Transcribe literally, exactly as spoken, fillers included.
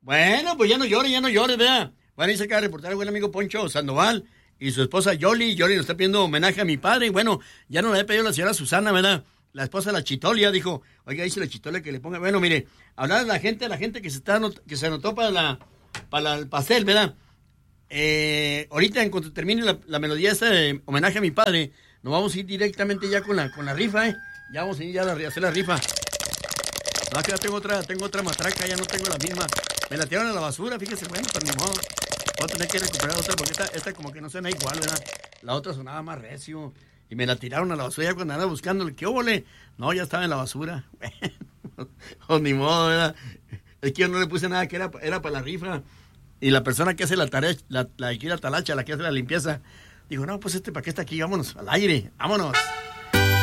Bueno, pues ya no llores, ya no llores, ¿verdad? Bueno, ahí se acaba de reportar el buen amigo Poncho Sandoval y su esposa Yoli. Yoli nos está pidiendo homenaje a mi padre. Y bueno, ya nos lo había pedido la señora Susana, ¿verdad? La esposa de la Chitolia dijo, oiga, dice la Chitolia que le ponga... Bueno, mire, hablar de la gente, la gente que se está anot- que se anotó para la para el pastel, ¿verdad? Eh, ahorita, en cuanto termine la, la melodía esta de homenaje a mi padre, nos vamos a ir directamente ya con la con la rifa, ¿eh? Ya vamos a ir ya a, la, a hacer la rifa. No, que ya tengo otra, tengo otra matraca, ya no tengo la misma. Me la tiraron a la basura, fíjese, bueno, pero ni modo. Voy a tener que recuperar otra porque esta, esta como que no suena igual, ¿verdad? La otra sonaba más recio. Y me la tiraron a la basura ya cuando andaba buscando el que óvole. No, ya estaba en la basura. O ni modo, ¿verdad? Es que yo no le puse nada que era, era para la rifa. Y la persona que hace la tarea, la, la, aquí la talacha, la que hace la limpieza, dijo, no, pues este, ¿para qué está aquí? Vámonos, al aire, vámonos.